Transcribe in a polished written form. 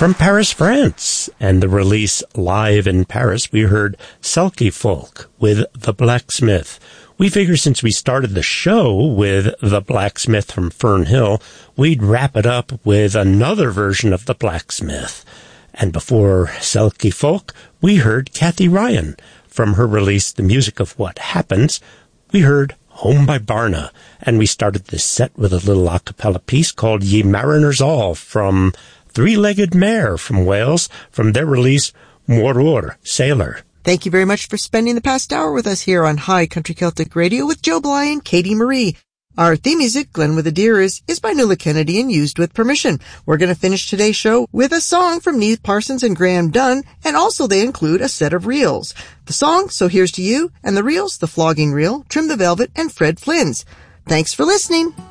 From Paris, France, and the release Live in Paris, we heard Selkie Folk with The Blacksmith. We figure since we started the show with The Blacksmith from Fern Hill, we'd wrap it up with another version of The Blacksmith. And before Selkie Folk, we heard Kathy Ryan. From her release The Music of What Happens, we heard Home by Barna. And we started this set with a little a cappella piece called Ye Mariners All from Three-Legged Mare from Wales, from their release Moror, Sailor. Thank you very much for spending the past hour with us here on High Country Celtic Radio with Joe Bly and Katie Marie. Our theme music, Glen with a Deer, is by Nuala Kennedy and used with permission. We're going to finish today's show with a song from Neith Parsons and Graham Dunn, and also they include a set of reels. The song, So Here's to You, and the reels, The Flogging Reel, Trim the Velvet, and Fred Flynn's. Thanks for listening.